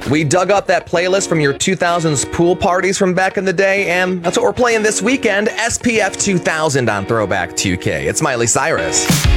We dug up that playlist from your 2000s pool parties from back in the day, and that's what we're playing this weekend, SPF 2000 on Throwback 2K. It's Miley Cyrus.